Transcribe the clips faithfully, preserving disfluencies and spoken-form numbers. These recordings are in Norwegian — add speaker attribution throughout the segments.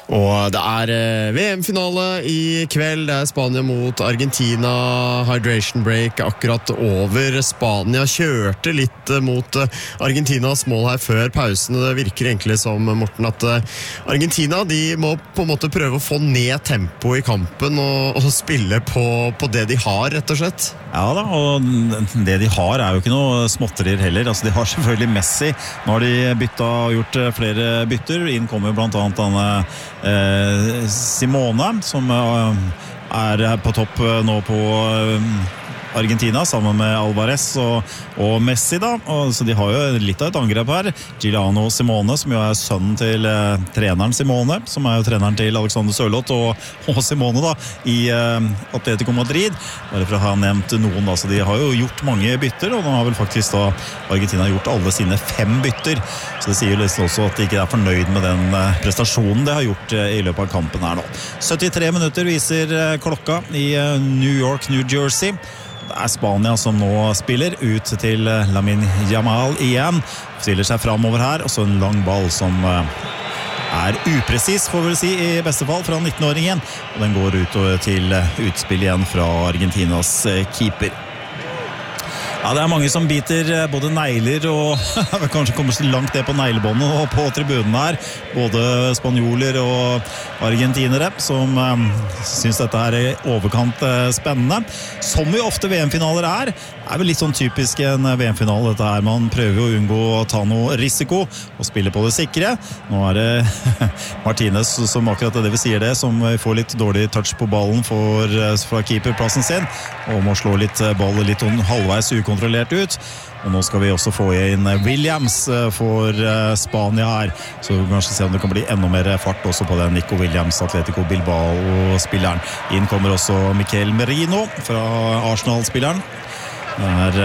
Speaker 1: Og det er V M-finale i kveld. Det er Spania mot Argentina. Hydration break akkurat over. Spania kjørte litt mot Argentinas mål her før pausen. Det virker egentlig som, Morten, at Argentina de må på en måte prøve å få ned tempo i kampen og, og spille på, på det de har, rett og slett.
Speaker 2: Ja da, og det de har er jo ikke noe småtterier heller. Altså, de har selvfølgelig Messi. Nå har de byttet og gjort flere bytter. Inn kommer jo blant annet denne Eh, Simone, som eh, er på topp nå på eh, Argentina, sammen med Alvarez og, og Messi da, og, så de har jo litt av et angrep her. Giuliano Simone, som jo er sønnen til eh, treneren Simone, som er jo treneren til Alexander Sørloth og, og Simone da, i eh, Atletico Madrid. Bare for å ha nevnt noen da, så de har jo gjort mange bytter, og nå har vel faktisk da Argentina gjort alle sine fem bytter. Så det sier jo liksom også at de ikke er fornøyd med den eh, prestasjonen de har gjort eh, i løpet av kampen her nå. syttitre minutter viser eh, klokka i eh, New York, New Jersey. Det er Spania som nå spiller ut til Lamine Yamal igjen. Stiller seg fremover her, og så en lang ball som er upresis, får vi vel si, i beste fall fra nittenåringen. Og den går ut til utspill igjen fra Argentinas keeper. Ja, det er mange som biter både negler og kanskje kommer så langt det på neglebåndet og på tribunen her. Både spanjoler og argentinere som um, synes dette er i overkant uh, spennende. Som jo ofte V M-finaler er. Det er vel litt sånn typisk en V M-finale dette her. Man prøver jo å unngå å ta noe risiko og spille på det sikre. Nå er det Martinez som akkurat det vi sier det, som får litt dårlig touch på ballen for, fra keeperplassen sin, og må slå litt ball litt halvveis ukontrollert ut. Og nå skal vi også få inn Williams for Spania her, så kanskje se om det kan bli enda mer fart også på den Nico Williams, Atletico Bilbao-spilleren. Inn kommer også Mikel Merino fra Arsenal-spilleren. Det er,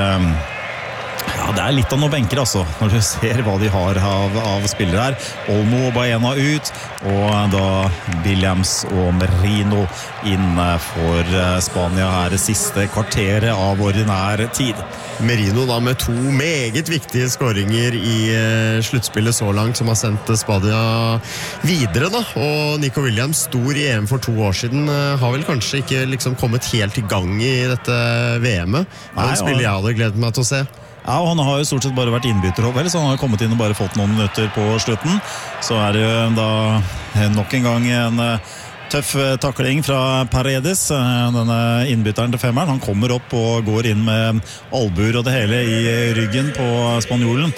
Speaker 2: ja, det er litt av noen benker altså, når du ser hva de har av, av spillere her. Olmo og Baena ut, og da Williams og Merino inn for Spania her det siste kvarteret av ordinær tid.
Speaker 1: Merino da med to meget viktige skåringer i uh, sluttspillet så langt, som har sendt Spania videre da, og Nico Williams, stor i E M for to år siden, uh, har vel kanskje ikke liksom kommet helt i gang i dette V M-et. Den spiller jeg hadde gledet meg til å se.
Speaker 2: Ja, og han har jo stort sett bare vært innbytter, vel, så han har kommet inn og bare fått noen minutter på slutten. Så er det jo da nok en gang en tøff takling fra Paredes, denne innbytteren til femmeren. Han kommer opp og går inn med albuer og det hele i ryggen på spanjolen,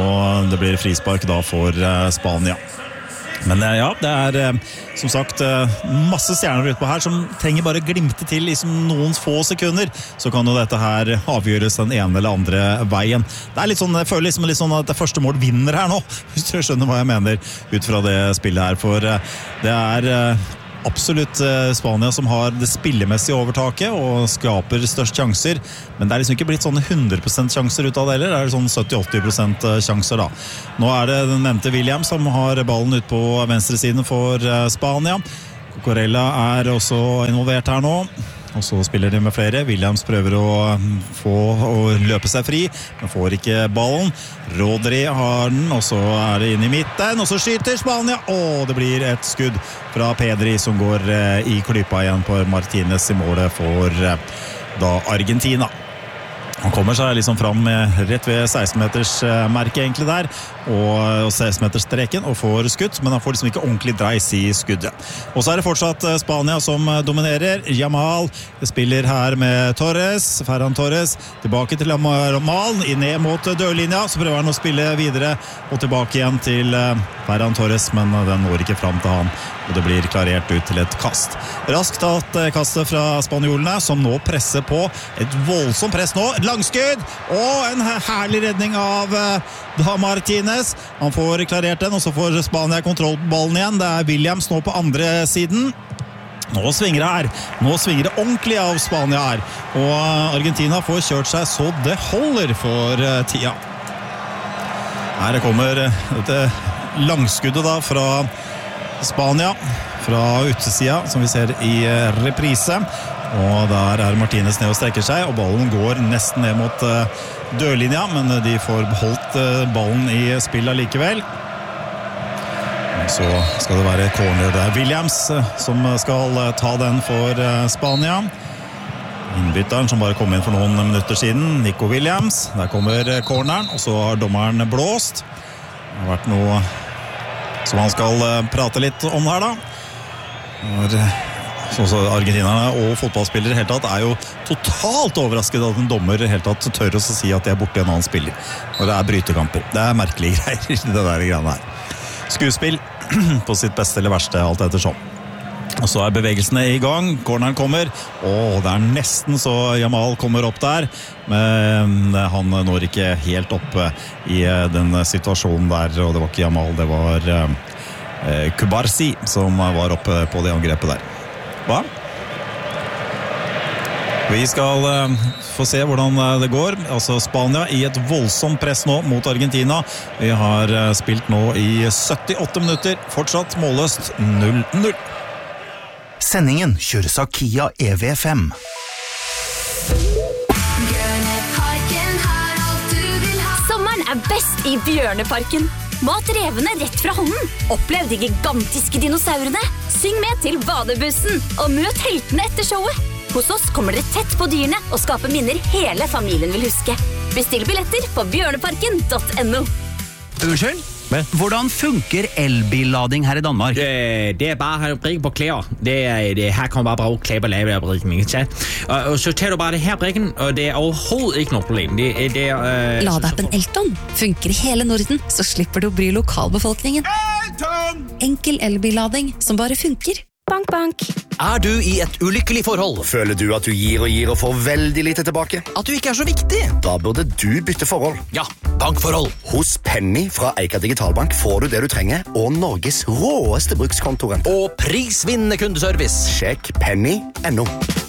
Speaker 2: og det blir frispark da for Spania. Men ja, det er som sagt masse stjerner ute på her som trenger bare glimte til i noen få sekunder, så kan jo dette her avgjøres den ene eller andre veien. Det er litt sånn, jeg føler liksom litt sånn at det første mål vinner her nå, hvis du skjønner hva jeg mener ut fra det spillet her, for det er absolutt Spania som har det spillemessige overtaket og skaper størst sjanser, men det er liksom ikke blitt sånne hundre prosent sjanser ut av det heller, det er sånn sytti til åtti prosent sjanser da. Nå er det den nevnte Williams som har ballen ut på venstre siden for Spania. Cucurella er også involvert her nå, og så spiller de med flere. Williams prøver å få å løpe seg fri, men får ikke ballen. Rodri har den, og så er det inn i midten, og så skyter Spania, og det blir et skudd fra Pedri som går i klypa igjen på Martinez i målet for da Argentina. Han kommer seg liksom fram med rett ved seksten-meters merke egentlig der, og seksten-meters streken, og får skutt, men han får liksom ikke ordentlig dreis i skuddet. Og så er det fortsatt Spania som dominerer. Yamal spiller her med Torres, Ferran Torres, tilbake til Yamal, inn ned mot dørlinja, så prøver han å spille videre, og tilbake igjen til Ferran Torres, men den når ikke fram til han, og det blir klarert ut til et kast. Raskt tatt kastet fra spanjolene, som nå presser på et voldsomt press nå, et langskudd, og en herlig redning av da Martinez. Han får klarert den, og så får Spania kontroll på ballen igjen. Det er Williams nå på andre siden. Nå svinger det her. Nå svinger det ordentlig av Spania her. Og Argentina får kjørt seg så det holder for tida. Her kommer dette langskuddet da fra Spania, fra utesida, som vi ser i reprise. Og der er Martinez ned og strekker seg, og ballen går nesten ned mot dørlinja, men de får beholdt ballen i spillet likevel. Så skal det være corner. Det er Williams som skal ta den for Spania. Innbytteren som bare kom inn for noen minutter siden, Nico Williams. Der kommer corneren, og så har dommeren blåst. Det har vært noe som han skal prate litt om her da. Sånn så argentinerne og fotballspillere helt tatt er jo totalt overrasket at en dommer helt tatt tør å si at de er borte en annen spiller. Og det er brytekamper. Det er merkelige greier, det der greiene her. Skuespill på sitt beste eller verste, alt etter sånn. Og så er bevegelsene i gang, corneren kommer, og det er nesten så Jamal kommer opp der, men han når ikke helt opp i den situasjonen der, og det var ikke Jamal, det var eh, Kubarsi som var oppe på det angrepet der. Hva? Vi skal uh, få se hvordan uh, det går. Altså Spania i et voldsomt press nå mot Argentina. Vi har uh, spilt nå i syttiåtte minutter. Fortsatt målløst null null.
Speaker 3: Sendingen kjøres av Kia E V fem.
Speaker 4: Sommeren er best i Bjørneparken. Mat revene rett fra hånden. Opplev de gigantiske dinosaurene. Syng med til badebussen, og møt heltene etter showet. Hos oss kommer dere tett på dyrene og skaper minner hele familien vil huske. Bestill billetter på bjørneparken punktum no.
Speaker 5: Unnskyld? Hvordan funker elbillading her i Danmark?
Speaker 6: Det, det er bare at brikke på klæder. Det er, det, her kan man bare bruge klæber og lave af brikken, ikke? Og, og så tager du bare det her brikken, og det er overhovedet ikke noget problem. Det, det er, øh,
Speaker 7: Ladeappen Elton funker i hele Norden, så slipper du å bry lokalbefolkningen. Elton! Enkel elbillading som bare funker.
Speaker 4: Bank, bank.
Speaker 5: Er du i et ulykkelig forhold?
Speaker 3: Føler du at du gir og gir og får veldig lite tilbake?
Speaker 5: At du ikke er så viktig?
Speaker 3: Da burde du bytte forhold.
Speaker 5: Ja, bankforhold.
Speaker 3: Hos Penny fra Eika Digitalbank får du det du trenger, og Norges råeste brukskontorent.
Speaker 5: Og prisvinnende kundeservice.
Speaker 3: Sjekk penny punktum no.